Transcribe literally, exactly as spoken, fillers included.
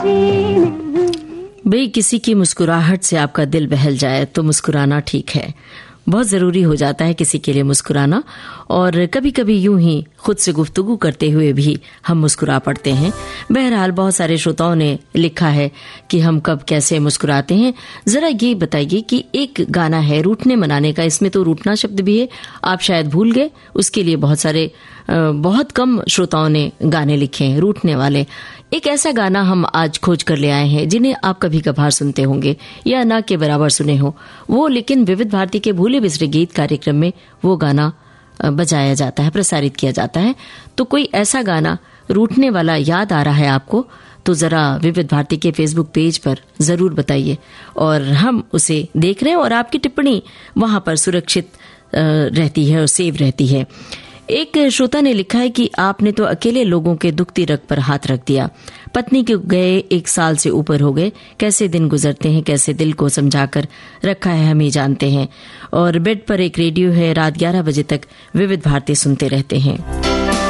भाई, किसी की मुस्कुराहट से आपका दिल बहल जाए तो मुस्कुराना ठीक है। बहुत जरूरी हो जाता है किसी के लिए मुस्कुराना, और कभी कभी यूं ही खुद से गुफ्तगू करते हुए भी हम मुस्कुरा पड़ते हैं। बहरहाल, बहुत सारे श्रोताओं ने लिखा है कि हम कब कैसे मुस्कुराते हैं। जरा ये बताइए कि एक गाना है रूठने मनाने का, इसमें तो रूठना शब्द भी है, आप शायद भूल गए। उसके लिए बहुत सारे बहुत कम श्रोताओं ने गाने लिखे हैं रूठने वाले। एक ऐसा गाना हम आज खोज कर ले आए हैं जिन्हें आप कभी कभार सुनते होंगे या ना के बराबर सुने हो वो, लेकिन विविध भारती के भूले बिसरे गीत कार्यक्रम में वो गाना बजाया जाता है, प्रसारित किया जाता है। तो कोई ऐसा गाना रूठने वाला याद आ रहा है आपको तो जरा विविध भारती के फेसबुक पेज पर जरूर बताइए, और हम उसे देख रहे हैं और आपकी टिप्पणी वहां पर सुरक्षित रहती है और सेव रहती है। एक श्रोता ने लिखा है कि आपने तो अकेले लोगों के दुखती रग पर हाथ रख दिया। पत्नी के गए एक साल से ऊपर हो गए, कैसे दिन गुजरते हैं, कैसे दिल को समझाकर रखा है हम ही जानते हैं। और बेड पर एक रेडियो है, रात ग्यारह बजे तक विविध भारती सुनते रहते हैं।